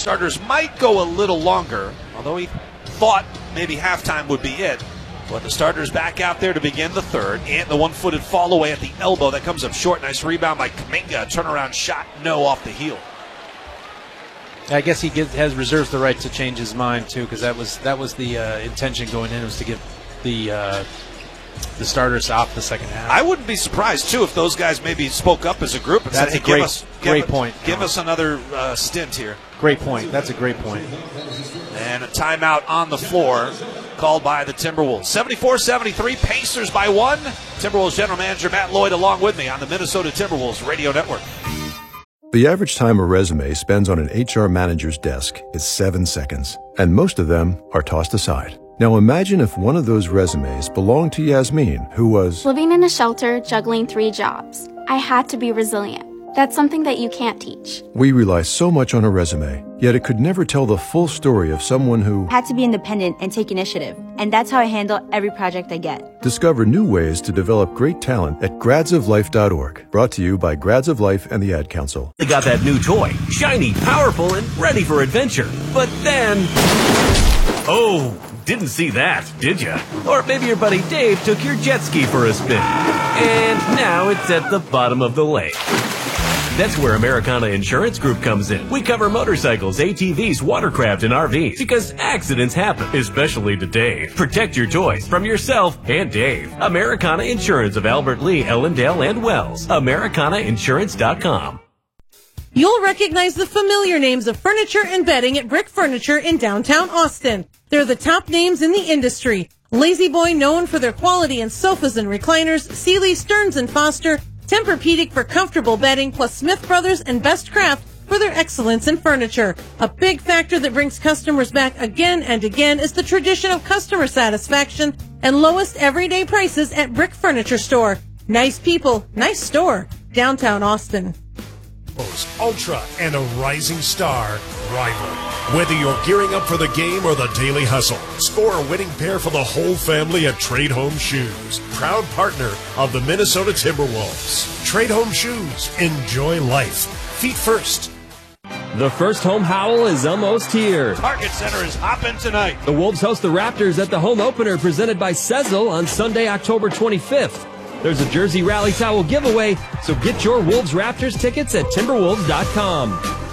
Starters might go a little longer, although he thought maybe halftime would be it. But the starters back out there to begin the third. And the one-footed fall away at the elbow. That comes up short. Nice rebound by Kuminga. Turnaround shot, no, off the heel. I guess he reserves the right to change his mind, too, because that was the intention going in, was to get the starters off the second half. I wouldn't be surprised, too, if those guys maybe spoke up as a group and said, hey, great point. Give us another stint here. Great point. That's a great point. And a timeout on the floor called by the Timberwolves. 74-73, Pacers by 1. Timberwolves general manager Matt Lloyd along with me on the Minnesota Timberwolves radio network. The average time a resume spends on an HR manager's desk is 7 seconds, and most of them are tossed aside. Now imagine if one of those resumes belonged to Yasmin, who was living in a shelter, juggling 3 jobs. I had to be resilient. That's something that you can't teach. We rely so much on a resume, yet it could never tell the full story of someone who had to be independent and take initiative. And that's how I handle every project I get. Discover new ways to develop great talent at gradsoflife.org. Brought to you by Grads of Life and the Ad Council. They got that new toy, shiny, powerful, and ready for adventure. But then, oh, didn't see that, did ya? Or maybe your buddy Dave took your jet ski for a spin. And now it's at the bottom of the lake. That's where Americana Insurance Group comes in. We cover motorcycles, ATVs, watercraft, and RVs because accidents happen, especially to Dave. Protect your toys from yourself and Dave. Americana Insurance of Albert Lee, Ellendale, and Wells. AmericanaInsurance.com. You'll recognize the familiar names of furniture and bedding at Brick Furniture in downtown Austin. They're the top names in the industry. Lazy Boy, known for their quality in sofas and recliners, Sealy, Stearns & Foster, Tempur-Pedic for comfortable bedding, plus Smith Brothers and Best Craft for their excellence in furniture. A big factor that brings customers back again and again is the tradition of customer satisfaction and lowest everyday prices at Brick Furniture Store. Nice people, nice store. Downtown Austin. Ultra and a rising star rival. Whether you're gearing up for the game or the daily hustle, score a winning pair for the whole family at Trade Home Shoes, proud partner of the Minnesota Timberwolves. Trade Home Shoes. Enjoy life. Feet first. The first home howl is almost here. Target Center is hopping tonight. The Wolves host the Raptors at the home opener presented by Sezzle on Sunday, October 25th. There's a jersey rally towel giveaway, so get your Wolves Raptors tickets at Timberwolves.com.